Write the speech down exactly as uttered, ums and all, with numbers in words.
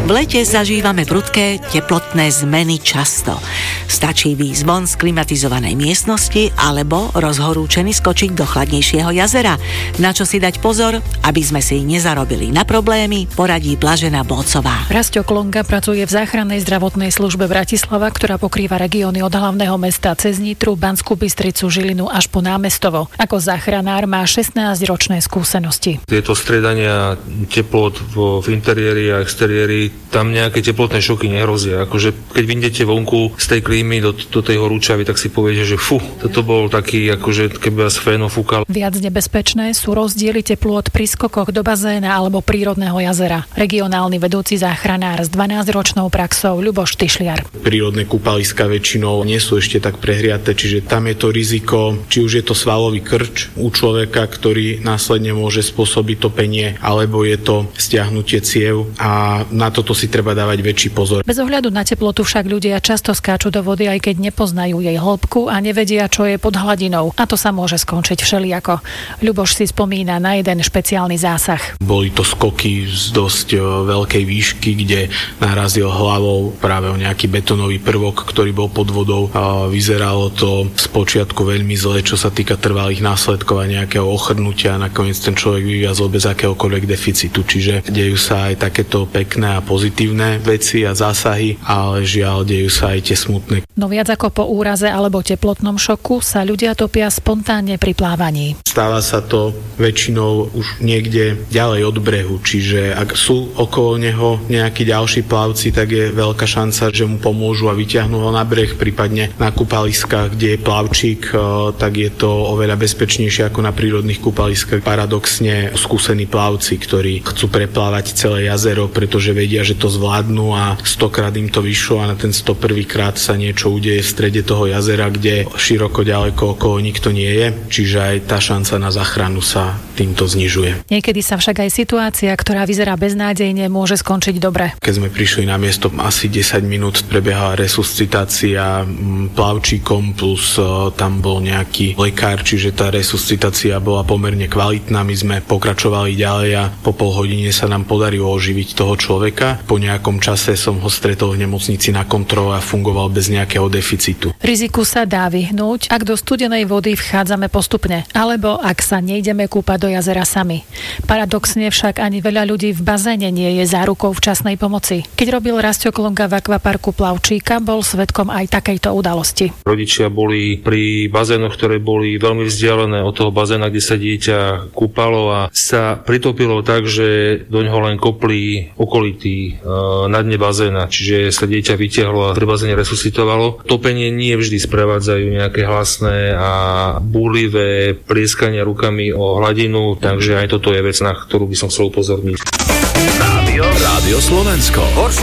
V lete zažívame prudké teplotné zmeny často. Stačí výjsť von z klimatizovanej miestnosti alebo rozhorúčený skočiť do chladnejšieho jazera. Na čo si dať pozor, aby sme si nezarobili na problémy, poradí Blažená Bócová. Rasťo Klonga pracuje v záchrannej zdravotnej službe Bratislava, ktorá pokrýva regióny od hlavného mesta cez Nitru, Banskú Bystricu, Žilinu až po Námestovo. Ako záchranár má šestnásťročné skúsenosti. Tieto striedania teplot v interiéri a exteriéri, tam nejaké teplotné šoky nehrozia. Akože keď vyjdete vonku z tej klímy do, do tej horúčavy, tak si poviete, že fú, toto bol taký, akože keby vás féno fúkal. Viac nebezpečné sú rozdiely teplôt pri skokoch do bazéna alebo prírodného jazera. Regionálny vedúci záchranár s dvanásťročnou praxou Ľuboš Tyšliar. Prírodné kúpaliská väčšinou nie sú ešte tak prehriaté, čiže tam je to riziko, či už je to svalový krč u človeka, ktorý následne môže spôsobiť topenie, alebo je to stiahnutie ciev a na toto si treba dávať väčší pozor. Bez ohľadu na teplotu však ľudia často skáču do vody, aj keď nepoznajú jej hĺbku a nevedia, čo je pod hladinou. A to sa môže skončiť všelijako. Ľuboš si spomína na jeden špeciálny zásah. Boli to skoky z dosť veľkej výšky, kde narazil hlavou práve o nejaký betónový prvok, ktorý bol pod vodou. A vyzeralo to spočiatku veľmi zle, čo sa týka trvalých následkov a nejakého ochrnutia. Nakoniec ten človek vyviazol bez akéhokoľvek deficitu. Čiže dejú sa aj takéto pekné a pozitívne veci a zásahy, ale žiaľ, dejú sa aj tie smutné. No viac ako po úraze alebo teplotnom šoku sa ľudia topia spontánne pri plávaní. Stáva sa to väčšinou už niekde ďalej od brehu, čiže ak sú okolo neho nejakí ďalší plavci, tak je veľká šanca, že mu pomôžu a vyťahnú ho na breh, prípadne na kúpaliskách, kde je plavčík, tak je to oveľa bezpečnejšie ako na prírodných kúpaliskách. Paradoxne skúsení plavci, ktorí chcú preplávať celé jazero, pretože vedia, že to zvládnu a stokrát im to vyšlo a na ten sto prvý krát sa niečo udeje v strede toho jazera, kde široko ďaleko okolo nikto nie je, čiže aj tá šanca na záchranu sa týmto znižuje. Niekedy sa však aj situácia, ktorá vyzerá beznádejne, môže skončiť dobre. Keď sme prišli na miesto, asi desať minút prebiehala resuscitácia plavčíkom, plus tam bol nejaký lekár, čiže tá resuscitácia bola pomerne kvalitná. My sme pokračovali ďalej a po pol hodine sa nám podarilo oživiť toho človeka. Po nejakom čase som ho stretol v nemocnici na kontrole a fungoval bez nejakého deficitu. Riziku sa dá vyhnúť, ak do studenej vody vchádzame postupne, alebo ak sa nejdeme kúpať do jazera sami. Paradoxne však ani veľa ľudí v bazéne nie je zárukou včasnej pomoci. Keď robil Rasťo Klonga v akvaparku Plavčíka, bol svedkom aj takejto udalosti. Rodičia boli pri bazénoch, ktoré boli veľmi vzdialené od toho bazéna, kde sa dieťa kúpalo a sa pritopilo tak, že doňho len kopli okolitý e, na dne bazéna, čiže sa dieťa vytiahlo a pri bazéne resuscitovalo. Topenie nie vždy sprevádzajú nejaké hlasné a búrlivé plieskania rukami o hladinu, takže aj toto je vec, na ktorú by som chcel upozorniť. Rádio, Rádio Slovensko.